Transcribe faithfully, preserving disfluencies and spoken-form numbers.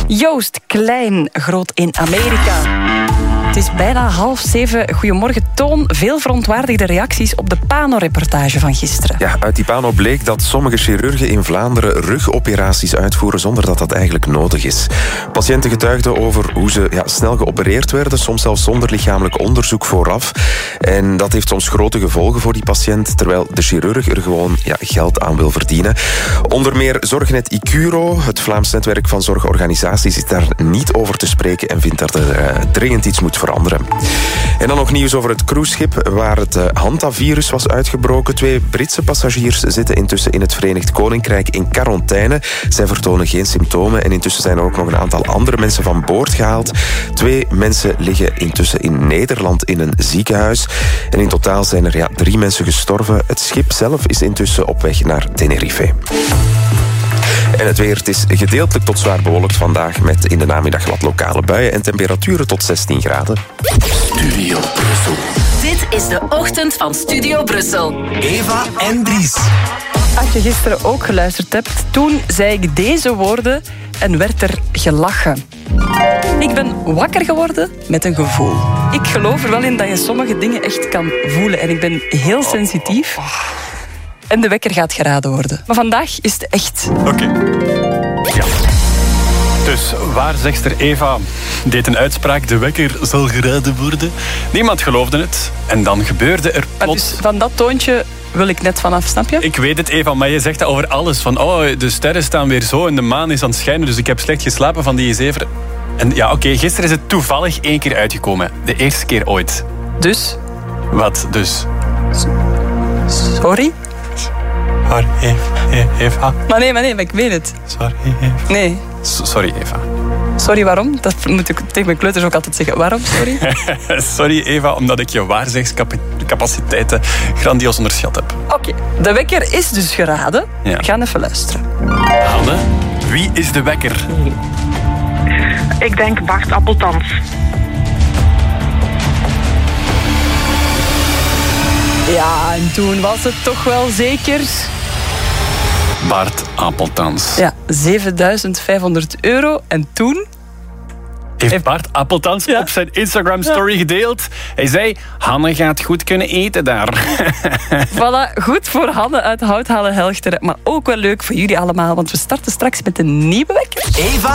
Joost Klein, groot in Amerika. Het is bijna half zeven. Goedemorgen, Toon. Veel verontwaardigde reacties op de Pano-reportage van gisteren. Ja, uit die Pano bleek dat sommige chirurgen in Vlaanderen rugoperaties uitvoeren zonder dat dat eigenlijk nodig is. Patiënten getuigden over hoe ze ja, snel geopereerd werden, soms zelfs zonder lichamelijk onderzoek vooraf. En dat heeft soms grote gevolgen voor die patiënt, terwijl de chirurg er gewoon ja, geld aan wil verdienen. Onder meer Zorgnet Icuro, het Vlaams netwerk van zorgorganisaties, is daar niet over te spreken en vindt dat er uh, dringend iets moet veranderen. En dan nog nieuws over het cruiseschip waar het uh, hantavirus was uitgebroken. Twee Britse passagiers zitten intussen in het Verenigd Koninkrijk in quarantaine. Zij vertonen geen symptomen en intussen zijn er ook nog een aantal andere mensen van boord gehaald. Twee mensen liggen intussen in Nederland in een ziekenhuis. En in totaal zijn er ja, drie mensen gestorven. Het schip zelf is intussen op weg naar Tenerife. En het weer, het is gedeeltelijk tot zwaar bewolkt vandaag met in de namiddag wat lokale buien en temperaturen tot zestien graden. Studio Brussel. Dit is de ochtend van Studio Brussel. Eva en Dries. Als je gisteren ook geluisterd hebt, toen zei ik deze woorden en werd er gelachen. Ik ben wakker geworden met een gevoel. Ik geloof er wel in dat je sommige dingen echt kan voelen en ik ben heel sensitief. En de wekker gaat geraden worden. Maar vandaag is het echt. Oké. Okay. Ja. Dus waarzegster Eva deed een uitspraak. De wekker zal geraden worden. Niemand geloofde het. En dan gebeurde er plots... Dus van dat toontje wil ik net vanaf, snap je? Ik weet het, Eva, maar je zegt dat over alles. Van, oh, de sterren staan weer zo en de maan is aan het schijnen. Dus ik heb slecht geslapen van die zeven. En ja, oké, okay, gisteren is het toevallig één keer uitgekomen. De eerste keer ooit. Dus? Wat dus? Sorry? Sorry, Eva. Maar nee, maar nee, maar ik weet het. Sorry, Eva. Nee. S- sorry, Eva. Sorry, waarom? Dat moet ik tegen mijn kleuters ook altijd zeggen. Waarom, sorry? Sorry, Eva, omdat ik je waarzegcapaciteiten grandioos onderschat heb. Oké, okay. De wekker is dus geraden. Ja. We gaan even luisteren. Hanne, wie is de wekker? Ik denk Bart Appeltans. Ja, en toen was het toch wel zeker... Bart Appeltans. Ja, zevenduizend vijfhonderd euro. En toen... Heeft Bart Appeltans ja. op zijn Instagram-story ja. gedeeld. Hij zei, Hanne gaat goed kunnen eten daar. Voilà, goed voor Hanne uit Houthalen Helchteren. Maar ook wel leuk voor jullie allemaal, want we starten straks met een nieuwe wekker. Eva